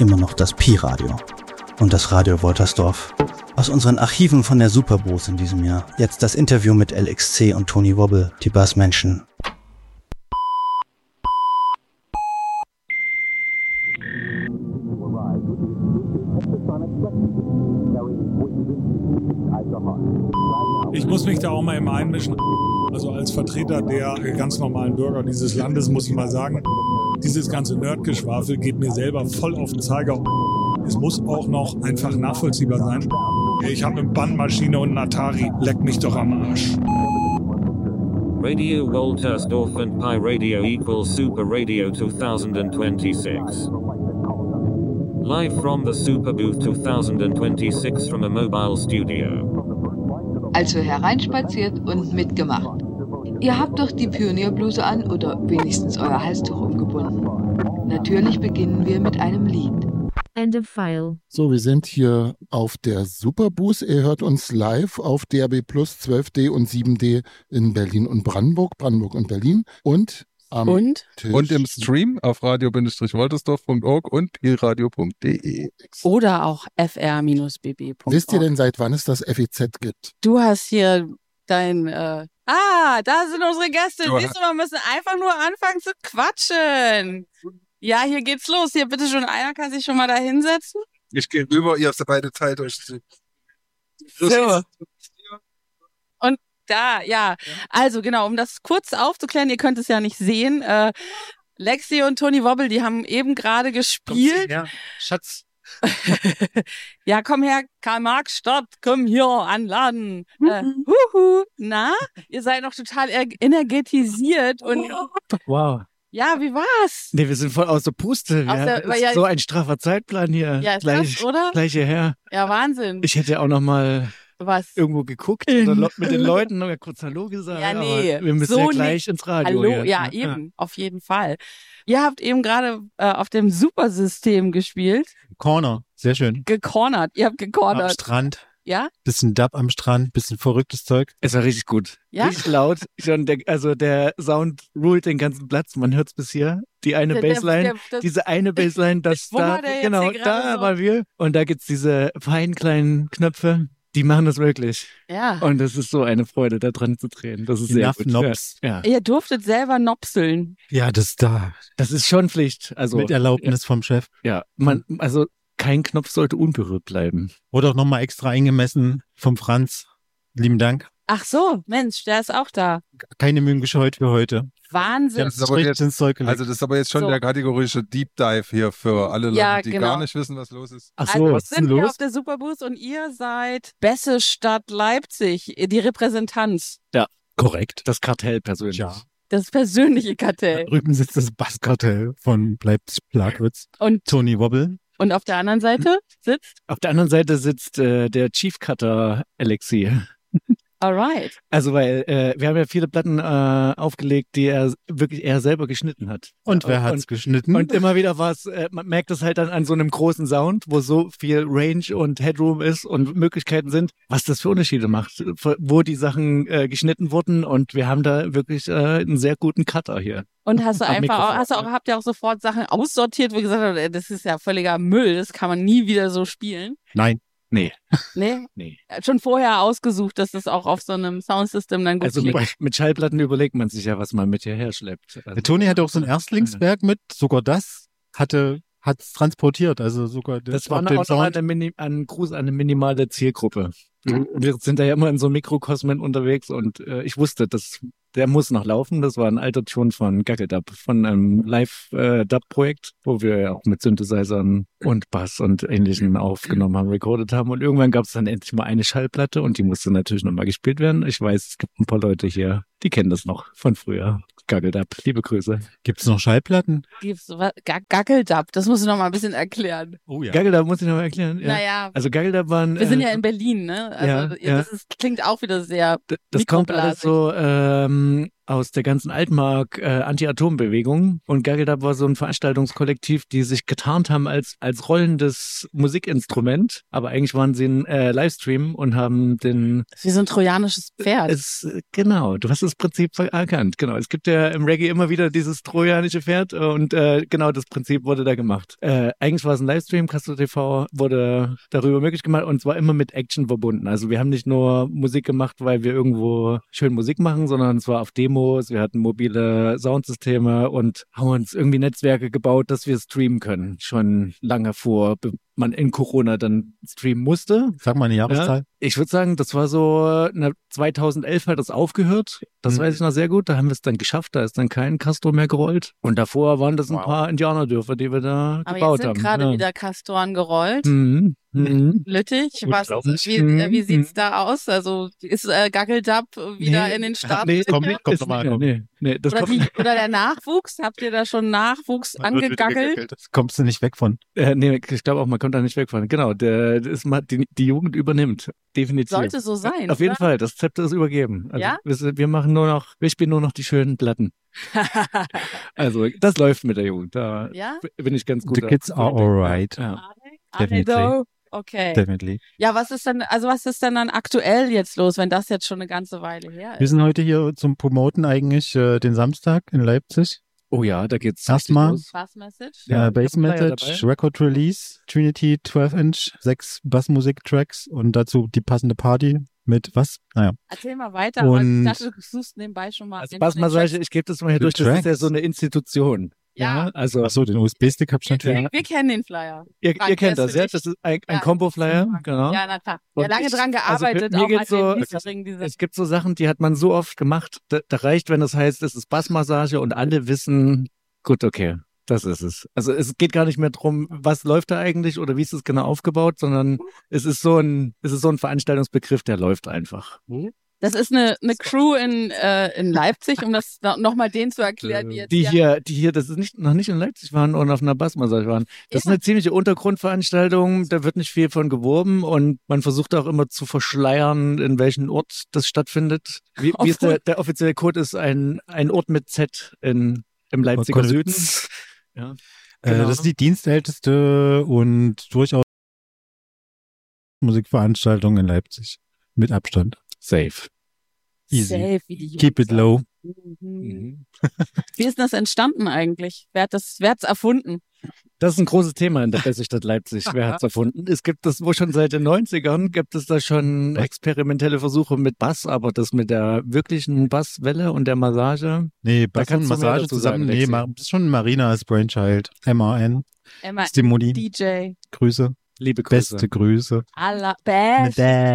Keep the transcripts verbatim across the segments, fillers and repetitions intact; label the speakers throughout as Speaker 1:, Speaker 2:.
Speaker 1: immer noch das Pi-Radio. Und das Radio Woltersdorf. Aus unseren Archiven von der Superbooth in diesem Jahr. Jetzt das Interview mit L X C und Tony Wobble, die Bassmenschen.
Speaker 2: Ich muss mich da auch mal immer einmischen. Also als Vertreter der ganz normalen Bürger dieses Landes muss ich mal sagen, dieses ganze Nerdgeschwafel geht mir selber voll auf den Zeiger. Es muss auch noch einfach nachvollziehbar sein. Ich habe eine Bandmaschine und einen Atari. Leck mich doch am Arsch.
Speaker 3: Radio Woltersdorf and Pi Radio equals Super Radio twenty twenty-six. Live from the Superbooth twenty twenty-six from a mobile studio.
Speaker 4: Also hereinspaziert und mitgemacht. Ihr habt doch die Pionierbluse an oder wenigstens euer Halstuch umgebunden. Natürlich beginnen wir mit einem Lied.
Speaker 5: End of file.
Speaker 6: So, wir sind hier auf der Superbooth. Ihr hört uns live auf D A B Plus, zwölf D und sieben D in Berlin und Brandenburg, Brandenburg und Berlin. Und am
Speaker 7: und?
Speaker 6: Tisch.
Speaker 8: Und im Stream auf radio-woltersdorf punkt org und pi-radio punkt de.
Speaker 7: Oder auch f r b b punkt org.
Speaker 6: Wisst ihr denn, seit wann es das F E Z gibt?
Speaker 7: Du hast hier dein... Äh ah, da sind unsere Gäste.
Speaker 8: Du
Speaker 7: Siehst du, wir müssen einfach nur anfangen zu quatschen. Ja, hier geht's los. Hier, bitte schon, einer kann sich schon mal da hinsetzen.
Speaker 8: Ich gehe rüber, ihr habt beide Zeit, euch zu...
Speaker 7: So. Und da, ja. Also genau, um das kurz aufzuklären, ihr könnt es ja nicht sehen. Äh, Lexi und Tony Wobble, die haben eben gerade gespielt.
Speaker 9: Ja, Schatz.
Speaker 7: Ja, komm her, Karl-Marx Stadt, komm hier anladen. Äh, huhu. Na, ihr seid noch total energetisiert und
Speaker 9: Wow.
Speaker 7: ja, wie war's?
Speaker 9: Nee, wir sind voll aus der Puste.
Speaker 7: Aus
Speaker 9: Wir
Speaker 7: der-
Speaker 9: haben
Speaker 7: weil ja-
Speaker 9: so ein straffer Zeitplan hier.
Speaker 7: Ja, ist
Speaker 9: gleich,
Speaker 7: krass, oder?
Speaker 9: Gleich hierher.
Speaker 7: Ja, Wahnsinn.
Speaker 9: Ich hätte ja auch noch mal
Speaker 7: Was?
Speaker 9: irgendwo geguckt
Speaker 7: In-
Speaker 9: oder mit den Leuten noch mal kurz Hallo gesagt.
Speaker 7: Ja, nee,
Speaker 9: aber wir müssen
Speaker 7: so
Speaker 9: ja gleich
Speaker 7: nicht.
Speaker 9: ins Radio.
Speaker 7: Hallo,
Speaker 9: hier.
Speaker 7: ja, eben, auf jeden Fall. Ihr habt eben gerade äh, auf dem Supersystem gespielt,
Speaker 10: Corner, sehr schön.
Speaker 7: gecornert. Ihr habt
Speaker 10: Am
Speaker 7: gecornert,
Speaker 10: Strand,
Speaker 7: ja?
Speaker 10: bisschen Dub am Strand, bisschen verrücktes Zeug.
Speaker 9: Es war richtig gut.
Speaker 7: Ja?
Speaker 9: Richtig laut. Schon der, also der Sound rult den ganzen Platz. Man hört es bis hier. Die eine
Speaker 7: Der- der-
Speaker 9: Bassline,
Speaker 7: der- das-
Speaker 9: diese eine Bassline, das
Speaker 7: Wo
Speaker 9: da,
Speaker 7: war der jetzt
Speaker 9: genau,
Speaker 7: hier gerade
Speaker 9: da
Speaker 7: so?
Speaker 9: waren wir. Und da gibt's diese feinen kleinen Knöpfe. Die machen das wirklich.
Speaker 7: Ja.
Speaker 9: Und es ist so eine Freude, da dran zu drehen. Das ist sehr
Speaker 10: Enough
Speaker 9: gut.
Speaker 10: Knobs.
Speaker 9: Ja.
Speaker 7: Ihr durftet selber nopseln.
Speaker 10: Ja, das da.
Speaker 9: Das ist schon Pflicht. Also,
Speaker 10: Mit Erlaubnis vom Chef.
Speaker 9: ja, man, also kein Knopf sollte unberührt bleiben.
Speaker 10: Wurde auch nochmal extra eingemessen vom Franz. Lieben Dank.
Speaker 7: Ach so, Mensch, der ist auch da.
Speaker 10: Keine Mühen gescheut für heute.
Speaker 7: Wahnsinn.
Speaker 8: Das ist aber
Speaker 10: Richtig
Speaker 8: jetzt-
Speaker 10: ins Zeug gelegt.
Speaker 8: Also das ist aber jetzt schon
Speaker 7: So.
Speaker 8: der kategorische Deep Dive hier für alle Leute,
Speaker 7: Ja,
Speaker 8: die
Speaker 7: genau.
Speaker 8: gar nicht wissen, was los ist.
Speaker 9: Ach
Speaker 7: Also
Speaker 9: so,
Speaker 7: wir
Speaker 9: was ist
Speaker 7: sind
Speaker 9: denn
Speaker 7: hier
Speaker 9: los?
Speaker 7: auf der Superbooth und ihr seid Besse Stadt Leipzig, die Repräsentanz,
Speaker 9: Korrekt. Das Kartell persönlich.
Speaker 10: Ja.
Speaker 7: das persönliche
Speaker 10: Da
Speaker 7: Kartell.
Speaker 10: drüben sitzt das Basskartell von Leipzig-Plagwitz.
Speaker 7: Und,
Speaker 10: Tony Wobble.
Speaker 7: und auf der anderen Seite sitzt?
Speaker 9: Auf der anderen Seite sitzt äh, der Chief Cutter Alexi.
Speaker 7: Alright.
Speaker 9: Also weil äh, wir haben ja viele Platten äh, aufgelegt, die er wirklich eher selber geschnitten hat.
Speaker 10: Und wer hat's
Speaker 9: und,
Speaker 10: geschnitten?
Speaker 9: und immer wieder war es, äh, man merkt es halt dann an so einem großen Sound, wo so viel Range und Headroom ist und Möglichkeiten sind, was das für Unterschiede macht, wo die Sachen äh, geschnitten wurden, und wir haben da wirklich äh, einen sehr guten Cutter hier.
Speaker 7: Und hast du
Speaker 9: Am
Speaker 7: einfach, auch,
Speaker 9: Mikrofon,
Speaker 7: hast du auch, habt ihr auch sofort Sachen aussortiert, wo ihr gesagt habt, ey, das ist ja völliger Müll, das kann man nie wieder so spielen?
Speaker 10: Nein.
Speaker 9: Nee.
Speaker 7: Nee?
Speaker 9: Nee.
Speaker 7: Schon vorher ausgesucht, dass das auch auf so einem Soundsystem dann gut
Speaker 9: Also mit,
Speaker 7: klingt.
Speaker 9: mit Schallplatten überlegt man sich ja, was man mit hierher schleppt. Also,
Speaker 10: Der Tony hatte auch so ein Erstlingswerk mit. Sogar das hatte hat's transportiert. Also sogar
Speaker 9: Das war
Speaker 10: auf
Speaker 9: auch
Speaker 10: dem
Speaker 9: noch
Speaker 10: Sound.
Speaker 9: eine Mini, ein Gruß an eine minimale Zielgruppe. Wir sind da ja immer in so Mikrokosmen unterwegs, und äh, ich wusste, dass der muss noch laufen. Das war ein alter Ton von Gaggeldub, von einem Live-Dub-Projekt, wo wir ja auch mit Synthesizern und Bass und Ähnlichem aufgenommen haben, recorded haben. Und irgendwann gab es dann endlich mal eine Schallplatte, und die musste natürlich nochmal gespielt werden. Ich weiß, es gibt ein paar Leute hier, die kennen das noch von früher. Gaggeldub, liebe Grüße.
Speaker 10: Gibt's noch Schallplatten?
Speaker 7: Gibt's was? Ga- Gackeldub, das musst du noch mal ein bisschen erklären.
Speaker 10: Oh ja.
Speaker 9: Gaggeldub muss ich noch mal erklären. Ja.
Speaker 7: Naja,
Speaker 9: Also Gaggeldub waren...
Speaker 7: wir sind
Speaker 9: äh,
Speaker 7: ja in Berlin, ne? Also
Speaker 9: ja,
Speaker 7: das
Speaker 9: ja.
Speaker 7: ist, klingt auch wieder sehr
Speaker 9: D- Das kommt
Speaker 7: mikroblasig.
Speaker 9: alles so ähm, aus der ganzen Altmark äh, Anti-Atom-Bewegung und Gaggeldub war so ein Veranstaltungskollektiv, die sich getarnt haben als als rollendes Musikinstrument, aber eigentlich waren sie ein äh, Livestream und haben den...
Speaker 7: Das ist wie so ein trojanisches Pferd.
Speaker 9: Es, genau, du hast das Prinzip erkannt. Genau, es gibt ja im Reggae immer wieder dieses trojanische Pferd und äh, genau das Prinzip wurde da gemacht. Äh, eigentlich war es ein Livestream, Castro T V wurde darüber möglich gemacht und zwar immer mit Action verbunden. Also wir haben nicht nur Musik gemacht, weil wir irgendwo schön Musik machen, sondern es war auf Demos, wir hatten mobile Soundsysteme und haben uns irgendwie Netzwerke gebaut, dass wir streamen können. Schon lange vor man in Corona dann streamen musste.
Speaker 10: Sag mal eine Jahreszahl.
Speaker 9: Ja, ich würde sagen, das war so, na, zweitausendelf hat das aufgehört. Das mhm. weiß ich noch sehr gut. Da haben wir es dann geschafft. Da ist dann kein Castro mehr gerollt. Und davor waren das ein wow. paar Indianerdörfer, die wir da
Speaker 7: Aber
Speaker 9: gebaut
Speaker 7: jetzt sind
Speaker 9: haben.
Speaker 7: gerade
Speaker 9: ja.
Speaker 7: wieder Castoren gerollt.
Speaker 9: Mhm. Mhm.
Speaker 7: Lüttich, was, wie,
Speaker 9: mhm.
Speaker 7: äh, wie sieht's da aus? Also ist äh, Gaggeldub wieder
Speaker 9: nee.
Speaker 7: in den Start?
Speaker 9: Nee,
Speaker 10: kommt, kommt
Speaker 9: ist,
Speaker 10: nochmal.
Speaker 9: Nee, nee, das
Speaker 7: oder,
Speaker 9: kommt,
Speaker 7: die, oder der Nachwuchs? Habt ihr da schon Nachwuchs angegackelt?
Speaker 10: Das kommst du nicht weg von.
Speaker 9: Äh, nee, ich glaube auch, man kommt da nicht weg von. Genau, der, der ist mal, die, die Jugend übernimmt. Definitiv.
Speaker 7: Sollte so sein.
Speaker 9: Auf jeden
Speaker 7: oder?
Speaker 9: Fall, das Zepter ist übergeben. Also
Speaker 7: ja?
Speaker 9: wir, wir machen nur noch, wir spielen nur noch die schönen Platten. Also das läuft mit der Jugend. Da
Speaker 7: ja?
Speaker 9: bin ich ganz gut.
Speaker 10: The kids are alright.
Speaker 7: Ja.
Speaker 10: Definitely.
Speaker 7: Okay.
Speaker 10: Definitely.
Speaker 7: Ja, was ist denn, also was ist denn dann aktuell jetzt los, wenn das jetzt schon eine ganze Weile her ist?
Speaker 10: Wir sind heute hier zum Promoten eigentlich äh, den Samstag in Leipzig.
Speaker 9: Oh ja, da geht's
Speaker 10: erstmal.
Speaker 7: Bass Message?
Speaker 10: Ja, äh, Bass Message, Record Release, Trinity zwölf Inch, sechs Bassmusik-Tracks und dazu die passende Party mit was? Naja.
Speaker 7: Erzähl mal weiter,
Speaker 10: und
Speaker 7: aber ich dachte, du suchst nebenbei schon mal.
Speaker 9: Also Bassmassage, ich gebe das mal hier durch, das ist ja so eine Institution.
Speaker 7: Ja.
Speaker 9: ja also.
Speaker 10: Ach so, den U S B-Stick hab ich natürlich.
Speaker 7: Wir, wir kennen den Flyer.
Speaker 9: Ihr, ihr kennt das, ja? Das ist ein, ein ja. Combo-Flyer, genau.
Speaker 7: Ja, na klar. Ja, lange ich, dran gearbeitet,
Speaker 9: also
Speaker 7: auch als
Speaker 9: so,
Speaker 7: diese
Speaker 9: es gibt so Sachen, die hat man so oft gemacht, da, da reicht, wenn das heißt, es ist Bassmassage und alle wissen, gut, okay, das ist es. Also es geht gar nicht mehr drum, was läuft da eigentlich oder wie ist es genau aufgebaut, sondern es ist so ein, es ist so ein Veranstaltungsbegriff, der läuft einfach.
Speaker 7: Das ist eine, eine Crew in, äh, in Leipzig, um das nochmal denen zu erklären, die jetzt
Speaker 9: die hier, die hier, das ist nicht, noch nicht in Leipzig waren und auf einer Bassmassage waren. Das ja. ist eine ziemliche Untergrundveranstaltung, da wird nicht viel von geworben und man versucht auch immer zu verschleiern, in welchem Ort das stattfindet. Wie, wie ist der, der offizielle Code ist ein, ein Ort mit Z in, im Leipziger Süden. Ja, genau.
Speaker 10: äh, das ist die dienstälteste und durchaus Musikveranstaltung in Leipzig. Mit Abstand.
Speaker 9: Safe.
Speaker 10: Easy.
Speaker 7: Safe, wie die Jungs
Speaker 10: Keep it low.
Speaker 7: Mhm. Mhm. Wie ist das entstanden eigentlich? Wer hat das, wer hat's erfunden?
Speaker 9: Das ist ein großes Thema in der Bässigstadt Leipzig. Wer hat's erfunden? Es gibt das wohl schon seit den neunzigern, gibt es da schon experimentelle Versuche mit Bass, aber das mit der wirklichen Basswelle und der Massage.
Speaker 10: Nee, Bass und Massage zusammen, nee, das ist schon Marinas Brainchild. M A N.
Speaker 7: Emma,
Speaker 10: Stimuli.
Speaker 7: D J.
Speaker 10: Grüße.
Speaker 9: Liebe Grüße.
Speaker 10: Beste Grüße.
Speaker 7: Alla best.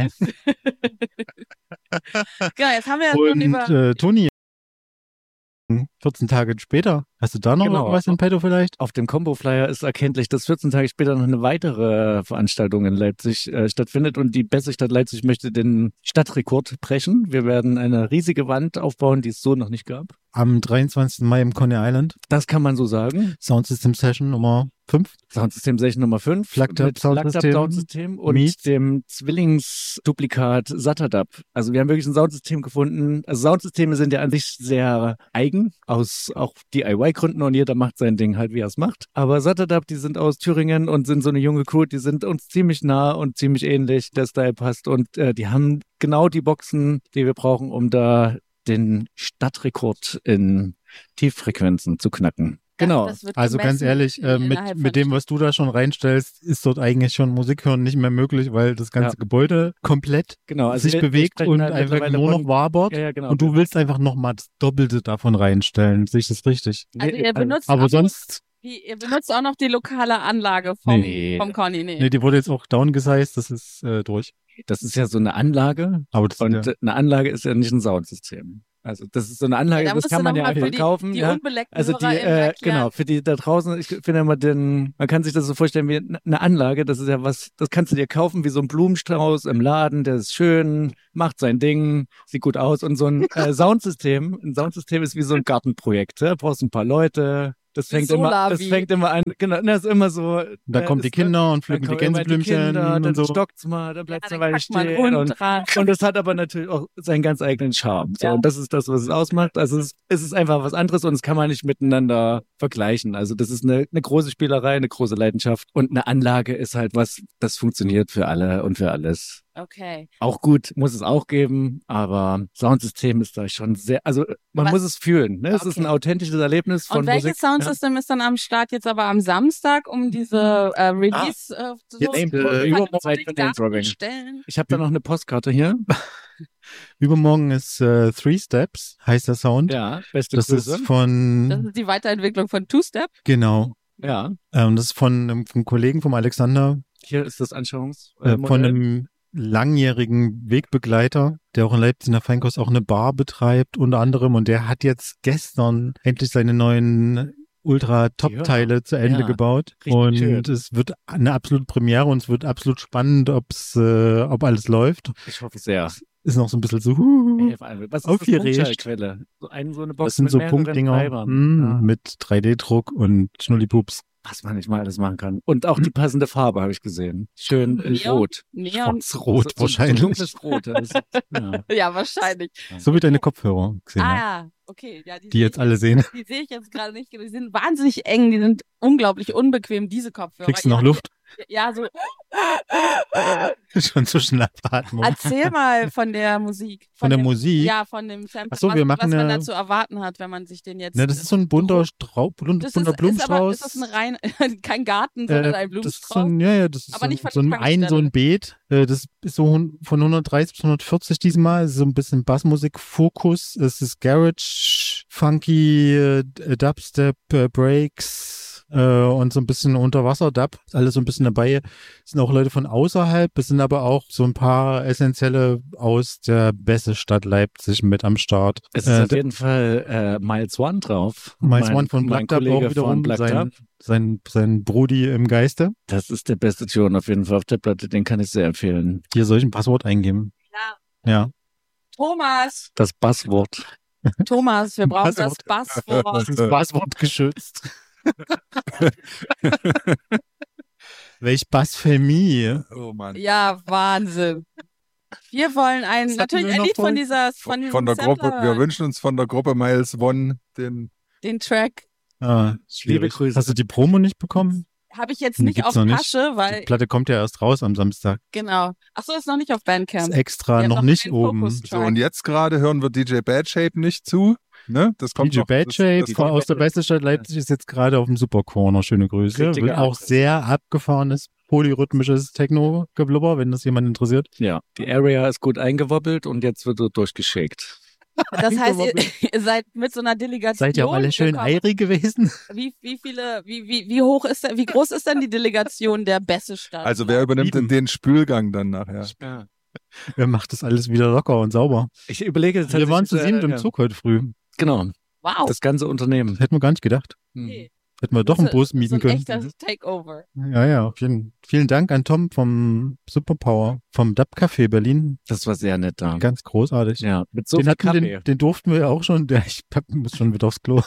Speaker 7: Genau, jetzt haben wir ja schon über...
Speaker 10: Äh, Toni, vierzehn Tage später, hast du da noch
Speaker 9: genau.
Speaker 10: irgendwas in petto vielleicht?
Speaker 9: Auf dem Combo-Flyer ist erkenntlich, dass vierzehn Tage später noch eine weitere Veranstaltung in Leipzig äh, stattfindet und die Bässigstadt Leipzig möchte den Stadtrekord brechen. Wir werden eine riesige Wand aufbauen, die es so noch nicht gab.
Speaker 10: Am dreiundzwanzigsten Mai im Coney Island.
Speaker 9: Das kann man so sagen.
Speaker 10: Soundsystem Session Nummer fünf.
Speaker 9: Soundsystem Session Nummer fünf.
Speaker 10: Flagtap Soundsystem.
Speaker 9: Soundsystem und
Speaker 10: Meet.
Speaker 9: dem Zwillingsduplikat Satadub. Also wir haben wirklich ein Soundsystem gefunden. Also Soundsysteme sind ja an sich sehr eigen, aus auch D I Y-Gründen und jeder macht sein Ding halt, wie er es macht. Aber Satadub, die sind aus Thüringen und sind so eine junge Crew, die sind uns ziemlich nah und ziemlich ähnlich. Der Style passt und äh, die haben genau die Boxen, die wir brauchen, um da den Stadtrekord in Tieffrequenzen zu knacken. Genau.
Speaker 10: Also ganz ehrlich, äh, mit, mit dem, was du da schon reinstellst, ist dort eigentlich schon Musik hören nicht mehr möglich, weil das ganze ja. Gebäude komplett
Speaker 9: genau, also
Speaker 10: sich
Speaker 9: wir,
Speaker 10: bewegt
Speaker 9: wir
Speaker 10: und
Speaker 9: halt
Speaker 10: einfach nur noch wabert.
Speaker 9: Ja, ja, genau.
Speaker 10: Und du willst einfach nochmal das Doppelte davon reinstellen. Sehe ich das richtig?
Speaker 7: Also ihr benutzt
Speaker 10: Aber sonst...
Speaker 7: Die, ihr benutzt auch noch die lokale Anlage vom,
Speaker 9: nee.
Speaker 7: vom Conny, nee.
Speaker 10: Nee, die wurde jetzt auch downgesized, das ist äh, durch.
Speaker 9: Das ist ja so eine Anlage.
Speaker 10: Aber das
Speaker 9: und
Speaker 10: ja.
Speaker 9: eine Anlage ist ja nicht ein Soundsystem. Also das ist so eine Anlage,
Speaker 7: ja, da
Speaker 9: das kann man ja einfach kaufen.
Speaker 7: Die, die
Speaker 9: ja.
Speaker 7: unbeleckten
Speaker 9: also die,
Speaker 7: Hörer
Speaker 9: äh, genau, für die da draußen, ich finde immer den, man kann sich das so vorstellen wie eine Anlage, das ist ja was, das kannst du dir kaufen wie so ein Blumenstrauß im Laden, der ist schön, macht sein Ding, sieht gut aus und so ein äh, Soundsystem, ein Soundsystem ist wie so ein Gartenprojekt, ja? Brauchst ein paar Leute, Das fängt immer, das fängt immer an, genau, das ist immer so.
Speaker 10: Da
Speaker 9: äh,
Speaker 10: kommen die Kinder und pflücken die Gänseblümchen
Speaker 9: dann
Speaker 10: und so.
Speaker 9: stockt's mal, dann bleibt es
Speaker 7: Ja,
Speaker 9: eine
Speaker 7: dann
Speaker 9: Weile
Speaker 7: packt man
Speaker 9: stehen.
Speaker 7: einen
Speaker 9: Und,
Speaker 7: Hund dran.
Speaker 9: und das hat aber natürlich auch seinen ganz eigenen Charme. So,
Speaker 7: Ja.
Speaker 9: und das ist das, was es ausmacht. Also es, es ist einfach was anderes und das kann man nicht miteinander vergleichen. Also das ist eine, eine große Spielerei, eine große Leidenschaft und eine Anlage ist halt was, das funktioniert für alle und für alles.
Speaker 7: Okay.
Speaker 9: Auch gut, muss es auch geben, aber Soundsystem ist da schon sehr, also man
Speaker 7: Was-
Speaker 9: muss es fühlen. Ne? Es
Speaker 7: Okay.
Speaker 9: ist ein authentisches Erlebnis von
Speaker 7: Und welches
Speaker 9: Musik.
Speaker 7: Soundsystem ist dann am Start jetzt aber am Samstag, um diese äh, Release äh, so
Speaker 9: Jetzt, äh,
Speaker 7: zu
Speaker 9: übermorgen Zeit für Name-Dropping.
Speaker 7: darzustellen?
Speaker 9: Ich habe da noch eine Postkarte hier.
Speaker 10: Übermorgen ist äh, Three Steps, heißt der Sound.
Speaker 9: Ja, beste
Speaker 10: Das
Speaker 9: Grüße.
Speaker 10: ist von,
Speaker 7: Das ist die Weiterentwicklung von Two-Step.
Speaker 10: genau,
Speaker 9: Ja,
Speaker 10: ähm, das ist von einem vom Kollegen, vom Alexander,
Speaker 9: hier ist das Anschauungs.
Speaker 10: äh, von einem langjährigen Wegbegleiter, der auch in Leipzig in der Feinkost auch eine Bar betreibt, unter anderem. Und der hat jetzt gestern endlich seine neuen Ultra-Top-Teile zu Ende
Speaker 9: Ja,
Speaker 10: gebaut.
Speaker 9: richtig
Speaker 10: Und
Speaker 9: schön.
Speaker 10: es wird eine absolute Premiere und es wird absolut spannend, ob's, äh, ob alles läuft.
Speaker 9: Ich hoffe sehr.
Speaker 10: Ist noch so ein bisschen so, huh,
Speaker 9: Ey, vor allem, was ist
Speaker 10: aufgeregt.
Speaker 9: das Punktschallquelle? So, ein, so eine Box
Speaker 10: Das sind
Speaker 9: mit
Speaker 10: so
Speaker 9: mehreren
Speaker 10: Punktdinger
Speaker 9: Treibern.
Speaker 10: mm,
Speaker 9: Ja.
Speaker 10: mit drei D-Druck und Schnullipups.
Speaker 9: Was man nicht mal alles machen kann. Und auch die passende Farbe habe ich gesehen. Schön in
Speaker 7: Neon?
Speaker 9: Rot.
Speaker 7: Neon.
Speaker 10: Schwarz-Rot
Speaker 9: So- so-
Speaker 10: wahrscheinlich.
Speaker 9: So dunkles Rot. Das ist, ja.
Speaker 7: Ja, wahrscheinlich.
Speaker 10: So wie deine Kopfhörer, Xenia,
Speaker 7: Ah, okay. Ja, die,
Speaker 10: die
Speaker 7: sehe
Speaker 10: jetzt
Speaker 7: ich
Speaker 10: alle sehen.
Speaker 7: Die sehe ich jetzt gerade nicht. Die sind wahnsinnig eng, die sind unglaublich unbequem, diese Kopfhörer.
Speaker 10: Kriegst du noch
Speaker 7: Ja,
Speaker 10: Luft?
Speaker 7: Ja, so.
Speaker 10: Schon so Schnappatmung.
Speaker 7: Erzähl mal von der Musik.
Speaker 10: Von der
Speaker 7: dem,
Speaker 10: Musik?
Speaker 7: Ja, von dem Sample.
Speaker 10: Ach so,
Speaker 7: was,
Speaker 10: wir machen
Speaker 7: was man
Speaker 10: eine-
Speaker 7: da zu erwarten hat, wenn man sich den jetzt.
Speaker 10: Na, das ist so ein bunter Strauß, bunter
Speaker 7: Das ist, ist aber,
Speaker 10: Blumenstrauß.
Speaker 7: ist das ein rein, kein Garten, sondern ein
Speaker 10: Äh, das ist so
Speaker 7: Blumenstrauß?
Speaker 10: ein, ja, ja, das ist
Speaker 7: Aber
Speaker 10: so,
Speaker 7: nicht von
Speaker 10: so
Speaker 7: der
Speaker 10: ein, ein so ein
Speaker 7: Tankstelle.
Speaker 10: Beet. Äh, Das ist so hun- von hundertdreißig bis hundertvierzig diesmal. So ein bisschen Bassmusik-Fokus. Es ist Garage, Funky, äh, Dubstep, äh, Breaks äh, und so ein bisschen Unterwasser-Dub. Ist alles so ein bisschen dabei. Es sind auch Leute von außerhalb. Es sind aber auch so ein paar Essentielle aus der Bässe-Stadt Leipzig mit am Start.
Speaker 9: Es ist
Speaker 10: Äh,
Speaker 9: auf jeden Fall äh, Miles One drauf.
Speaker 10: Miles
Speaker 9: Mein-
Speaker 10: One von
Speaker 9: mein
Speaker 10: Black Dub
Speaker 9: Kollege
Speaker 10: auch wiederum,
Speaker 9: von Black
Speaker 10: sein,
Speaker 9: Dub.
Speaker 10: sein, sein Brudi im Geiste.
Speaker 9: Das ist der beste Tune auf jeden Fall auf der Platte. Den kann ich sehr empfehlen.
Speaker 10: Hier soll ich ein Passwort eingeben.
Speaker 7: Ja.
Speaker 10: Ja.
Speaker 7: Thomas,
Speaker 9: Das Basswort.
Speaker 7: Thomas, wir brauchen das
Speaker 10: Passwort.
Speaker 7: Basswort.
Speaker 10: Das Passwort geschützt. Welch Blasphemie.
Speaker 8: Oh Mann.
Speaker 7: Ja, Wahnsinn. Wir wollen ein,
Speaker 10: Was hatten
Speaker 7: natürlich
Speaker 10: wir
Speaker 7: ein
Speaker 10: noch
Speaker 7: Lied von
Speaker 10: vor?
Speaker 7: dieser, von diesem
Speaker 8: Von der Gruppe,
Speaker 7: Sampler
Speaker 8: wir
Speaker 7: hören.
Speaker 8: wünschen uns von der Gruppe Miles One den.
Speaker 7: Den Track
Speaker 10: Ah,
Speaker 9: Liebe
Speaker 10: schwierig.
Speaker 9: Grüße.
Speaker 10: Hast du die Promo nicht bekommen?
Speaker 7: habe ich jetzt
Speaker 10: Die
Speaker 7: nicht
Speaker 10: gibt's
Speaker 7: auf
Speaker 10: noch nicht.
Speaker 7: Tasche,
Speaker 10: Die
Speaker 7: weil,
Speaker 10: Platte kommt ja erst raus am Samstag.
Speaker 7: genau. Ach so, ist noch nicht auf
Speaker 10: Ist
Speaker 7: Bandcamp.
Speaker 10: extra
Speaker 7: Wir haben
Speaker 10: noch
Speaker 7: noch
Speaker 10: nicht
Speaker 7: einen
Speaker 10: oben.
Speaker 7: Fokus.
Speaker 8: So, und jetzt gerade hören wir D J Bad Shape nicht zu. Ne? Das kommt
Speaker 10: D J
Speaker 8: noch,
Speaker 10: Bad
Speaker 8: das,
Speaker 10: Shape
Speaker 8: das
Speaker 10: von
Speaker 8: kommt
Speaker 10: aus der Beste-Stadt Leipzig ist jetzt gerade auf dem Super Corner. Schöne Grüße.
Speaker 9: Richtiger
Speaker 10: Wird auch
Speaker 9: Abriss.
Speaker 10: sehr abgefahrenes, polyrhythmisches Techno-Geblubber, wenn das jemand interessiert.
Speaker 9: Ja, die Area ist gut eingewobbelt und jetzt wird er durchgeschickt.
Speaker 7: Das heißt, ihr, ihr seid mit so einer Delegation.
Speaker 10: Seid ihr auch alle schön
Speaker 7: gekommen.
Speaker 10: eirig gewesen?
Speaker 7: Wie, wie viele, wie, wie, wie hoch ist denn, wie groß ist denn die Delegation der Bässe-Stadt?
Speaker 8: Also wer übernimmt denn
Speaker 10: Sieben.
Speaker 8: den Spülgang dann nachher?
Speaker 9: Ja.
Speaker 10: Wer macht das alles wieder locker und sauber?
Speaker 9: Ich überlege
Speaker 10: Wir
Speaker 9: tatsächlich,
Speaker 10: waren zu
Speaker 9: äh,
Speaker 10: siebt im
Speaker 9: ja.
Speaker 10: Zug heute früh.
Speaker 9: Genau,
Speaker 7: wow.
Speaker 9: das ganze Unternehmen.
Speaker 10: Das hätten wir gar nicht gedacht.
Speaker 9: Hm.
Speaker 7: Okay.
Speaker 10: Hätten wir doch einen
Speaker 7: So-
Speaker 10: Bus
Speaker 7: so
Speaker 10: mieten
Speaker 7: ein
Speaker 10: können.
Speaker 7: echter Takeover.
Speaker 10: Ja, ja, auf jeden Fall. Vielen Dank an Tom vom Superpower, vom Dub Café Berlin.
Speaker 9: Das war sehr nett da.
Speaker 10: Ganz großartig.
Speaker 9: Ja, mit so
Speaker 10: den,
Speaker 9: viel
Speaker 10: hatten,
Speaker 9: Kaffee.
Speaker 10: den, den durften wir ja auch schon. Der, ich hab, muss schon wieder aufs Klo.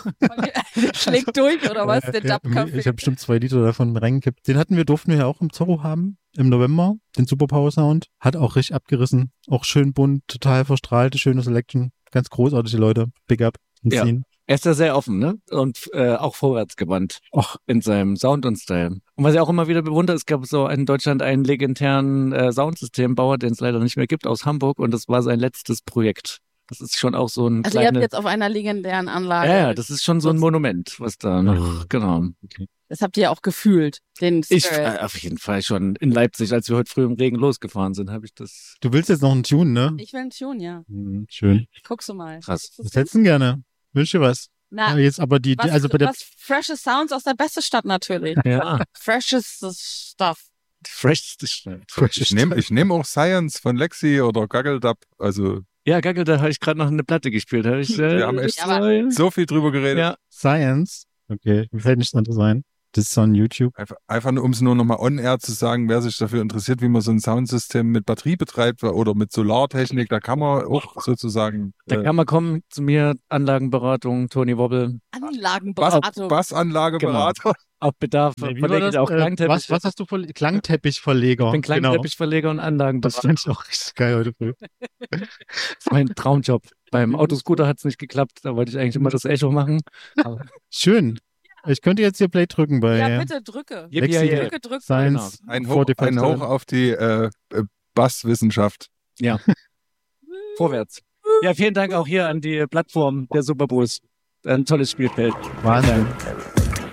Speaker 7: Schlägt durch, oder was? Der
Speaker 10: Äh, ja,
Speaker 7: Dub-Café.
Speaker 10: ich habe bestimmt zwei Liter davon reingekippt. Den hatten wir, durften wir ja auch im Zorro haben, im November, den Superpower Sound. Hat auch richtig abgerissen. Auch schön bunt, total verstrahlte, schöne Selection. Ganz großartige Leute. Big up.
Speaker 9: Ja.
Speaker 10: Ziehen.
Speaker 9: Er ist ja sehr offen, ne? Und äh, auch vorwärtsgewandt
Speaker 10: Och,
Speaker 9: in seinem Sound und Style. Und was ich auch immer wieder bewundere, es gab so in Deutschland einen legendären äh, Soundsystembauer, den es leider nicht mehr gibt, aus Hamburg. Und das war sein letztes Projekt. Das ist schon auch so ein
Speaker 7: Also ihr habt
Speaker 9: kleines...
Speaker 7: jetzt auf einer legendären Anlage.
Speaker 9: Ja, ja, das ist schon so ein Monument, was da noch, genau.
Speaker 7: Das habt ihr auch gefühlt, den
Speaker 9: Ich,
Speaker 7: Spirit.
Speaker 9: äh, auf jeden Fall schon in Leipzig, als wir heute früh im Regen losgefahren sind, habe ich das
Speaker 10: du willst jetzt noch einen Tune, ne?
Speaker 7: Ich will einen Tune, ja.
Speaker 10: Hm, schön.
Speaker 7: Guckst du mal.
Speaker 9: krass.
Speaker 7: Ist das
Speaker 10: Was hättest du denn gerne? Wünsch dir was?
Speaker 7: Na,
Speaker 10: Ja, jetzt aber die,
Speaker 7: was,
Speaker 10: also bei der,
Speaker 7: was freshes Sounds aus der Beste-Stadt natürlich.
Speaker 9: Ja,
Speaker 7: Freshes Stuff.
Speaker 9: die freshste Stadt.
Speaker 8: Ich nehme ich nehm auch Science von Lexi oder Gaggeldub. Also
Speaker 9: Ja, Gagel, da habe ich gerade noch eine Platte gespielt. Hab ich, äh,
Speaker 8: wir haben echt
Speaker 7: Ja, aber-
Speaker 8: so viel drüber geredet.
Speaker 9: ja,
Speaker 10: Science. Okay, mir fällt nichts anderes ein. Das ist on YouTube.
Speaker 8: Einfach, einfach nur, um es nur nochmal on-air zu sagen, wer sich dafür interessiert, wie man so ein Soundsystem mit Batterie betreibt oder mit Solartechnik, da kann man auch sozusagen...
Speaker 9: Da
Speaker 8: äh,
Speaker 9: kann man kommen zu mir, Anlagenberatung, Tony Wobble.
Speaker 7: Anlagenberatung.
Speaker 8: Bass, Bassanlageberater.
Speaker 9: Genau. Auf Bedarf
Speaker 10: Nee, wie
Speaker 9: verlege
Speaker 10: war
Speaker 9: ich
Speaker 10: das?
Speaker 9: auch
Speaker 10: Äh,
Speaker 9: Klangteppich.
Speaker 10: was, was hast du für Klangteppichverleger?
Speaker 9: Ich bin
Speaker 10: Genau.
Speaker 9: Klangteppichverleger und
Speaker 10: Das
Speaker 9: Anlagenberater.
Speaker 10: fand ich auch richtig geil heute früh.
Speaker 9: Das ist mein Traumjob. Beim Autoscooter hat es nicht geklappt, da wollte ich eigentlich immer das Echo machen. Aber
Speaker 10: Schön. Ich könnte jetzt hier Play drücken bei
Speaker 7: Ja, bitte drücke.
Speaker 9: Yippie,
Speaker 10: Lexi
Speaker 9: yippie.
Speaker 7: Drücke, drücke.
Speaker 10: Science.
Speaker 8: Ein Hoch, ein Hoch auf die äh, äh, Basswissenschaft.
Speaker 9: Ja, vorwärts. Ja, vielen Dank auch hier an die Plattform der Superboost. Ein tolles Spielfeld.
Speaker 10: Wahnsinn.